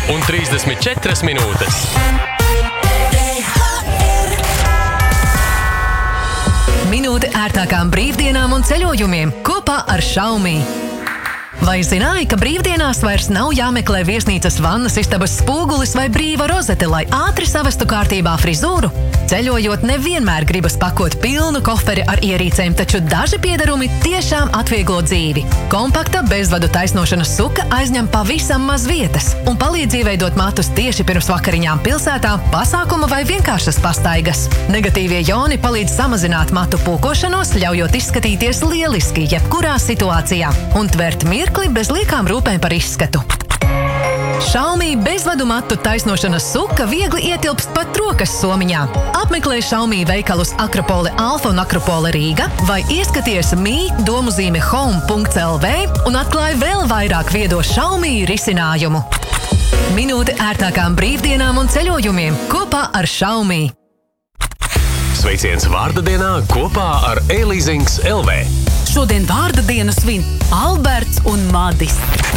un 34 minūtes. Minūte ērtākām brīvdienām un ceļojumiem kopā ar Xiaomi. Vai zināji, ka brīvdienās vairs nav jāmeklē viesnīcas vannas istabas spogulis vai brīva rozete, lai ātri savestu kārtībā frizūru? Ceļojot nevienmēr gribas pakot pilnu koferi ar ierīcēm, taču daži piederumi tiešām atvieglo dzīvi. Kompakta bezvadu taisnošanas suka aizņem pavisam maz vietas un palīdz ieveidot matus tieši pirms vakariņām pilsētā, pasākuma vai vienkāršas pastaigas. Negatīvie joni palīdz samazināt matu pūkošanos, ļaujot izskatīties lieliski jebkurā situācijā un tvert mirkli bez liekām rūpēm par izskatu. Xiaomi bezvadu matu taisnošanas suka viegli ietilpst pat rokas somiņā. Apmeklē Xiaomi veikalus Akropole Alfa un Akropole Rīga vai ieskaties mi.domuzīme home.lv un atklāj vēl vairāk viedo Xiaomi risinājumu. Minūte ērtākām brīvdienām un ceļojumiem kopā ar Xiaomi. Sveiciens vārda dienā kopā ar e-leasings LV. Šodien vārda dienu svin Alberts un Madis.